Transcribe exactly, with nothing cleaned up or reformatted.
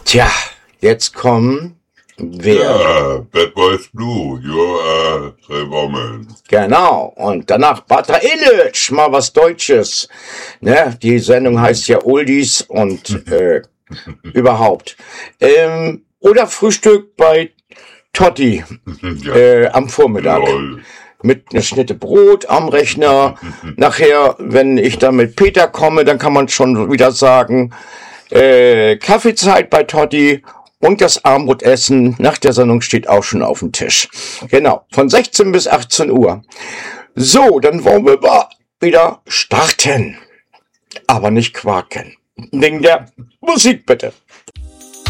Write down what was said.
Tja, jetzt kommen wir. Ja, Bad Boys Blue, you are the woman. Genau, und danach Bata Illich, mal was Deutsches. Ne? Die Sendung heißt ja Oldies und äh, überhaupt. Ähm, oder Frühstück bei Totti Ja, äh, am Vormittag. lol. Mit einer Schnitte Brot am Rechner. Nachher, wenn ich dann mit Peter komme, dann kann man schon wieder sagen, äh, Kaffeezeit bei Totti und das Armbrot-Essen nach der Sendung steht auch schon auf dem Tisch. Genau, von sechzehn bis achtzehn Uhr. So, dann wollen wir mal wieder starten. Aber nicht quaken. Wegen der Musik bitte.